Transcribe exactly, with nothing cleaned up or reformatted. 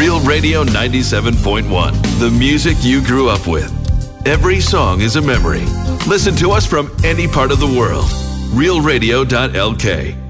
Real Radio ninety-seven point one, the music you grew up with. Every song is a memory. Listen to us from any part of the world. real radio dot l k.